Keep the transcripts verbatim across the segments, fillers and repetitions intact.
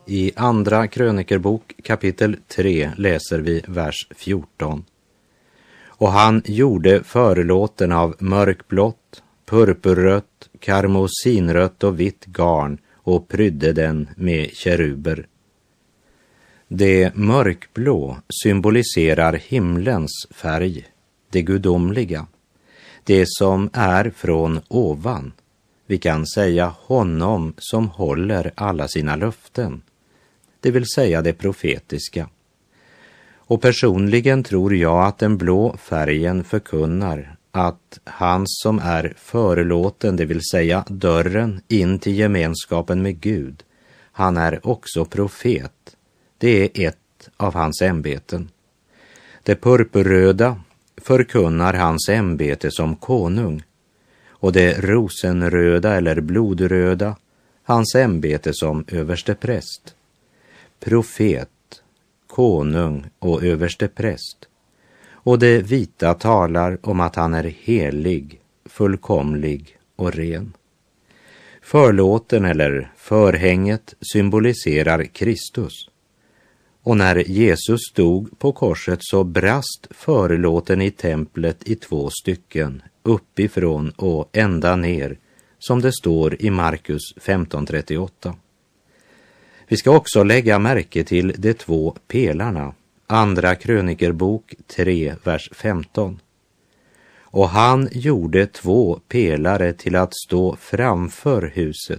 I andra krönikerbok kapitel tre läser vi vers fjorton. Och han gjorde förlåten av mörkblått, purpurrött, karmosinrött och vitt garn och prydde den med keruber. Det mörkblå symboliserar himlens färg, det gudomliga, det som är från ovan. Vi kan säga honom som håller alla sina löften, det vill säga det profetiska. Och personligen tror jag att den blå färgen förkunnar att han som är förlåten, det vill säga dörren in till gemenskapen med Gud, han är också profet. Det är ett av hans ämbeten. Det purpurröda förkunnar hans ämbete som konung, och det rosenröda eller blodröda hans ämbete som överstepräst. Profet, konung och överstepräst. Och det vita talar om att han är helig, fullkomlig och ren. Förlåten eller förhänget symboliserar Kristus. Och när Jesus stod på korset så brast förlåten i templet i två stycken, uppifrån och ända ner, som det står i Markus femton trettioåtta. Vi ska också lägga märke till de två pelarna, andra krönikerbok tre, vers femton. Och han gjorde två pelare till att stå framför huset,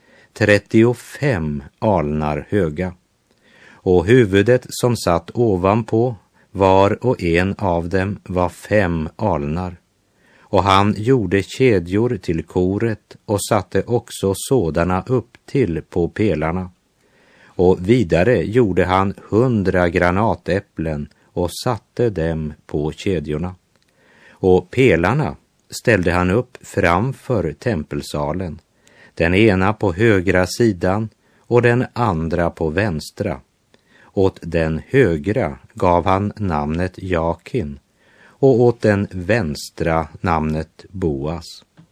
trettiofem alnar höga. Och huvudet som satt ovanpå, var och en av dem var fem alnar. Och han gjorde kedjor till koret och satte också sådana upp till på pelarna. Och vidare gjorde han hundra granatäpplen och satte dem på kedjorna. Och pelarna ställde han upp framför tempelsalen, den ena på högra sidan och den andra på vänstra. Åt den högra gav han namnet Jakin och åt den vänstra namnet Boas.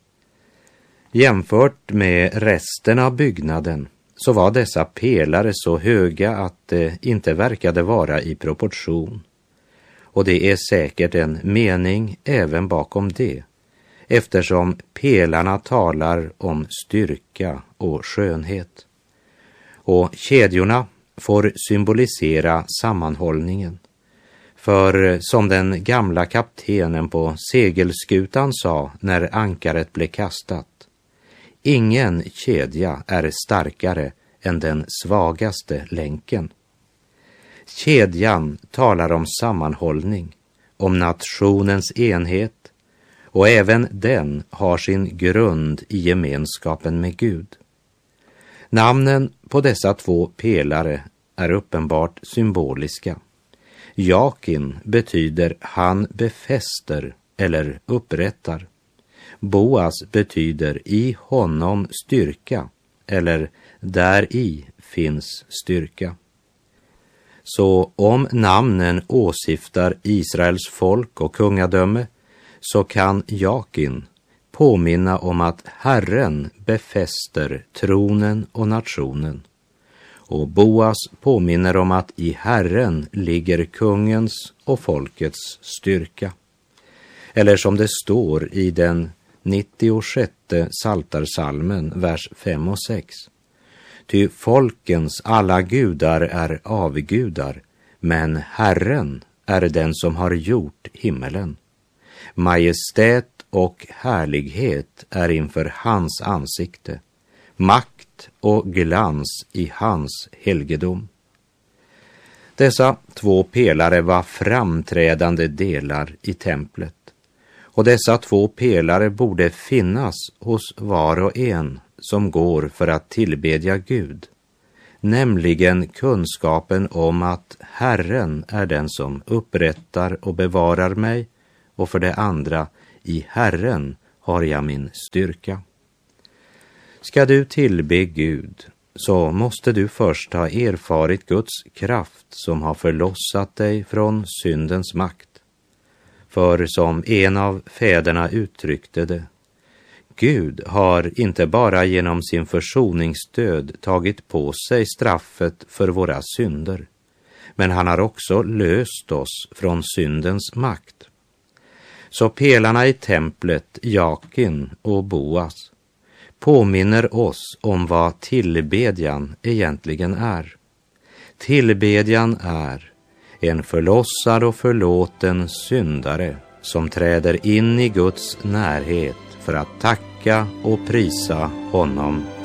Jämfört med resten av byggnaden så var dessa pelare så höga att det inte verkade vara i proportion. Och det är säkert en mening även bakom det, eftersom pelarna talar om styrka och skönhet. Och kedjorna får symbolisera sammanhållningen. För som den gamla kaptenen på segelskutan sa när ankaret blev kastat, ingen kedja är starkare än den svagaste länken. Kedjan talar om sammanhållning, om nationens enhet, och även den har sin grund i gemenskapen med Gud. Namnen på dessa två pelare är uppenbart symboliska. Jakin betyder han befäster eller upprättar. Boas betyder i honom styrka eller där i finns styrka. Så om namnen åsyftar Israels folk och kungadöme så kan Jakin påminna om att Herren befäster tronen och nationen. Och Boas påminner om att i Herren ligger kungens och folkets styrka. Eller som det står i den nittiosjätte psaltarpsalmen, vers fem och sex. Ty folkens alla gudar är avgudar, men Herren är den som har gjort himmelen. Majestät och härlighet är inför hans ansikte, makt och glans i hans helgedom. Dessa två pelare var framträdande delar i templet, och dessa två pelare borde finnas hos var och en som går för att tillbedja Gud, nämligen kunskapen om att Herren är den som upprättar och bevarar mig, och för det andra, i Herren har jag min styrka. Ska du tillbe Gud så måste du först ha erfarit Guds kraft som har förlossat dig från syndens makt. För som en av fäderna uttryckte det, Gud har inte bara genom sin försoningsdöd tagit på sig straffet för våra synder, men han har också löst oss från syndens makt. Så pelarna i templet, Jakin och Boas, påminner oss om vad tillbedjan egentligen är. Tillbedjan är en förlossad och förlåten syndare som träder in i Guds närhet för att tacka och prisa honom